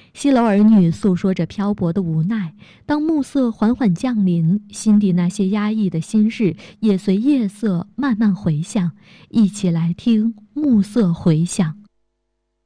西楼儿女诉说着漂泊的无奈，当暮色缓缓降临，心底那些压抑的心事也随夜色慢慢回响。一起来听暮色回响。